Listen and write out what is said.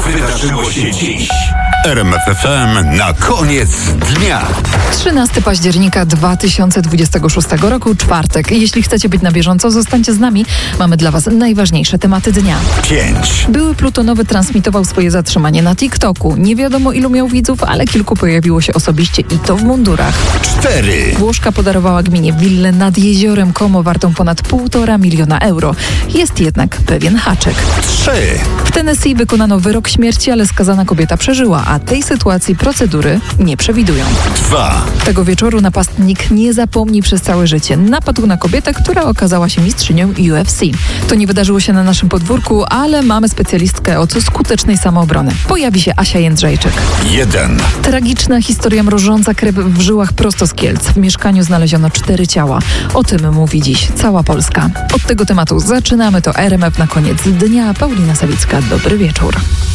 wydarzyło się dziś? RMF FM na koniec dnia. 13 października 2026 roku, czwartek. Jeśli chcecie być na bieżąco, zostańcie z nami. Mamy dla Was najważniejsze tematy dnia. 5. Były plutonowy transmitował swoje zatrzymanie na TikToku. Nie wiadomo ilu miał widzów, ale kilku pojawiło się osobiście i to w mundurach. 4. Włoszka podarowała gminie willę nad jeziorem Como wartą ponad 1,5 miliona euro. Jest jednak pewien haczyk. 3. W Tennessee wykonano wyrok śmierci, ale skazana kobieta przeżyła, a tej sytuacji procedury nie przewidują. 2. Tego wieczoru napastnik nie zapomni przez całe życie. Napadł na kobietę, która okazała się mistrzynią UFC. To nie wydarzyło się na naszym podwórku, ale mamy specjalistkę od skutecznej samoobrony. Pojawi się Asia Jędrzejczyk. 1. Tragiczna historia mrożąca krew w żyłach prosto z Kielc. W mieszkaniu znaleziono 4 ciała. O tym mówi dziś cała Polska. Od tego tematu zaczynamy. To RMF na koniec dnia. Paulina Sawicka. Dobry wieczór.